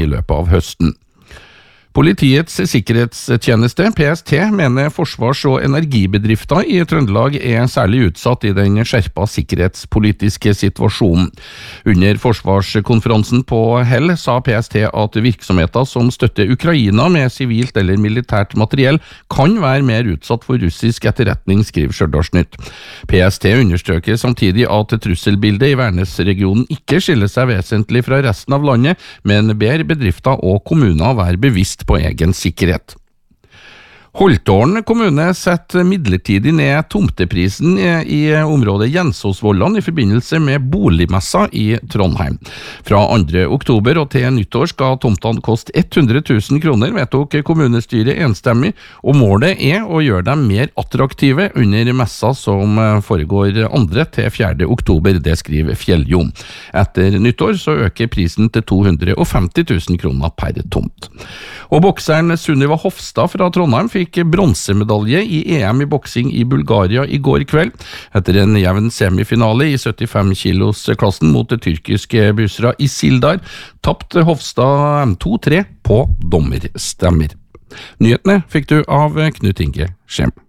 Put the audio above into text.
i løpet av høsten. Politiets sikkerhetstjeneste, PST, mener forsvars- og energibedrifter i Trøndelag særlig utsatt i den skjerpa sikkerhetspolitiske situasjonen. Under forsvarskonferansen på Hell sa PST at virksomheter som støtter Ukraina med sivilt eller militært materiell kan være mer utsatt for russisk etterretning, skriver Stjørdalsnytt. PST understreker samtidig at trusselbildet i Værnes-regionen ikke skiller seg vesentlig fra resten av landet, men ber bedrifter og kommuner være bevisst på egen sikkerhet. Holtålen kommune setter midlertidig ned tomteprisen i området Jensåsvollan i forbindelse med boligmessa i Trondheim. Fra 2. oktober og til nyttår skal tomtene koste 100 000 kroner, vedtok kommunestyret enstemmig, og målet å gjøre dem mer attraktive under messa som foregår 2. til 4. oktober, det skriver Fjelljom. Etter nyttår så øker prisen til 250 000 kroner per tomt. Og bokseren Sunniva Hofstad fra Trondheim fikk bronsemedalje i EM i boksing i Bulgaria i går kveld. Etter en jevn semifinale i 75 kilos-klassen mot det tyrkiske Busra Isildar, tapte Hofstad 2-3 på dommerstemmer. Nyhetene fikk du av Knut Inge Skjem.